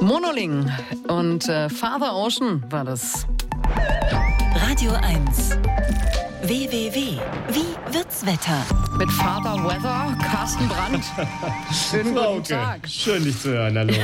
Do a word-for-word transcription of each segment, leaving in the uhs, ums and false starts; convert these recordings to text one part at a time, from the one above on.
Monoling und äh, Father Ocean war das. Radio eins. W W W. Wie wird's Wetter? Mit Father Weather, Carsten Brandt. Schönen Frau guten Tag. Schön, dich zu hören. Hallo.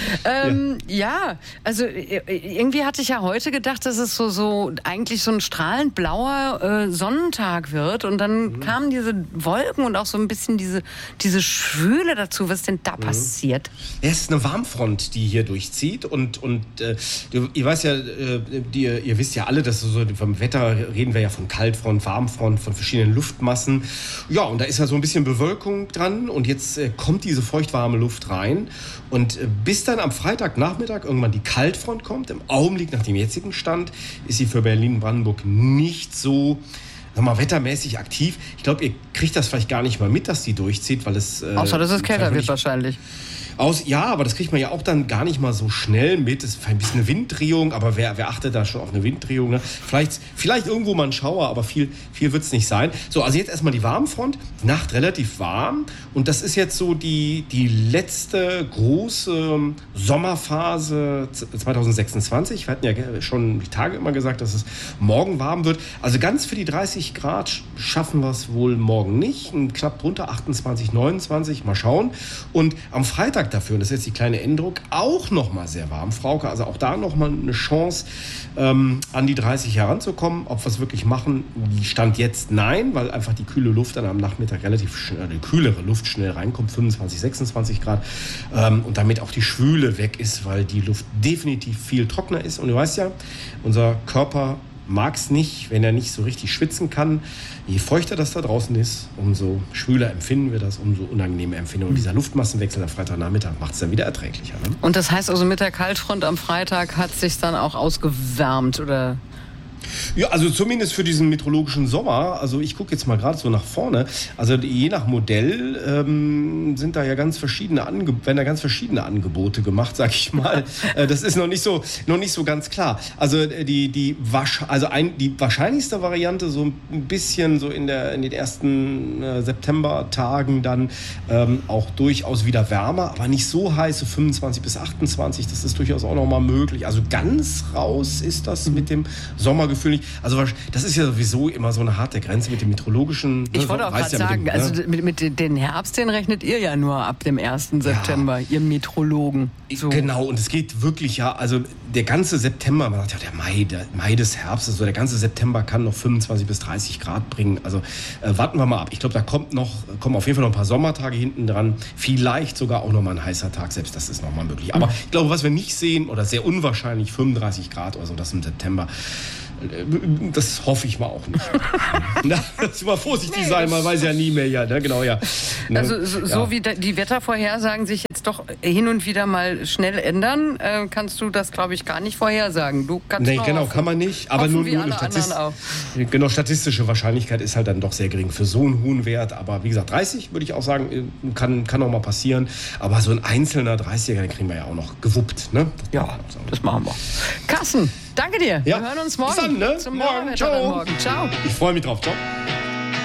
ähm, ja. ja, also irgendwie hatte ich ja heute gedacht, dass es so, so eigentlich so ein strahlend blauer äh, Sonnentag wird. Und dann mhm. kamen diese Wolken und auch so ein bisschen diese, diese Schwüle dazu. Was ist denn da mhm. passiert? Ja, es ist eine Warmfront, die hier durchzieht. Und, und äh, ihr weiß ja, äh, die, ihr wisst ja alle, dass so vom Wetter reden wir ja von Kaltfront, Warmfront, von verschiedenen Luftmassen. Ja, und da ist ja so ein bisschen Bewölkung dran und jetzt äh, kommt diese feuchtwarme Luft rein und äh, bis dann am Freitagnachmittag irgendwann die Kaltfront kommt, im Augenblick nach dem jetzigen Stand, ist sie für Berlin-Brandenburg nicht so, sag mal, wettermäßig aktiv. Ich glaube, ihr kriegt das vielleicht gar nicht mal mit, dass die durchzieht, weil es... Äh, Außer, dass es kälter wird wahrscheinlich. Aus, ja, aber das kriegt man ja auch dann gar nicht mal so schnell mit. Es ist ein bisschen eine Winddrehung, aber wer, wer achtet da schon auf eine Winddrehung? Ne? Vielleicht, vielleicht irgendwo mal ein Schauer, aber viel, viel wird es nicht sein. So, also jetzt erstmal die Warmfront. Die Nacht relativ warm. Und das ist jetzt so die, die letzte große Sommerphase zwanzig sechsundzwanzig. Wir hatten ja schon die Tage immer gesagt, dass es morgen warm wird. Also ganz für die dreißig Grad schaffen wir es wohl morgen nicht. Knapp drunter, achtundzwanzig, neunundzwanzig. Mal schauen. Und am Freitag dafür, und das ist jetzt die kleine Änderung, auch nochmal sehr warm, Frauke. Also auch da nochmal eine Chance, ähm, an die dreißig heranzukommen. Ob wir es wirklich machen, Stand jetzt nein, weil einfach die kühle Luft dann am Nachmittag relativ schnell, die kühlere Luft schnell reinkommt, fünfundzwanzig, sechsundzwanzig Grad. Ähm, und damit auch die Schwüle weg ist, weil die Luft definitiv viel trockener ist. Und du weißt ja, unser Körper mag es nicht, wenn er nicht so richtig schwitzen kann. Je feuchter das da draußen ist, umso schwüler empfinden wir das, umso unangenehmer empfinden wir. Und dieser Luftmassenwechsel am Freitagnachmittag macht es dann wieder erträglicher. Ne? Und das heißt also, mit der Kaltfront am Freitag hat es sich dann auch ausgewärmt, oder? Ja, also zumindest für diesen meteorologischen Sommer. Also ich gucke jetzt mal gerade so nach vorne. Also je nach Modell ähm, sind da ja ganz verschiedene Ange- werden da ganz verschiedene Angebote gemacht, sag ich mal. äh, das ist noch nicht so noch nicht so ganz klar. Also die die wasch- also ein, die wahrscheinlichste Variante so ein bisschen so in der in den ersten äh, Septembertagen dann ähm, auch durchaus wieder wärmer, aber nicht so heiß, so fünfundzwanzig bis achtundzwanzig. Das ist durchaus auch noch mal möglich. Also ganz raus ist das mit dem Sommergefühl. Also das ist ja sowieso immer so eine harte Grenze mit dem meteorologischen. Ich wollte auch gerade ja sagen, dem, also mit, mit den Herbst, den rechnet ihr ja nur ab dem ersten September, ja. Ihr Meteorologen. So. Genau, und es geht wirklich ja, also der ganze September, man sagt ja, der Mai, der Mai des Herbstes, so der ganze September kann noch fünfundzwanzig bis dreißig Grad bringen. Also äh, warten wir mal ab. Ich glaube, da kommt noch, kommen auf jeden Fall noch ein paar Sommertage hinten dran. Vielleicht sogar auch noch mal ein heißer Tag, selbst das ist noch mal möglich. Aber ich glaube, was wir nicht sehen, oder sehr unwahrscheinlich, fünfunddreißig Grad oder so, das im September. Das hoffe ich mal auch nicht. Na, das mal vorsichtig nee, sein, man weiß ja nie mehr. Ja, ne? Genau, ja. Ne? Also so, ja. so wie die Wettervorhersagen sich jetzt doch hin und wieder mal schnell ändern, äh, kannst du das, glaube ich, gar nicht vorhersagen. Du kannst nee, genau, kann man nicht. Aber nur, nur eine Statist- genau, statistische Wahrscheinlichkeit ist halt dann doch sehr gering für so einen hohen Wert. Aber wie gesagt, dreißig würde ich auch sagen, kann, kann auch mal passieren. Aber so ein einzelner dreißiger, den kriegen wir ja auch noch gewuppt. Ne? Das ja, das machen wir. Carsten, danke dir. Ja. Wir hören uns morgen. Bis dann, ne? Zum morgen. Ciao. Morgen. Ciao. Ich freue mich drauf. Ciao.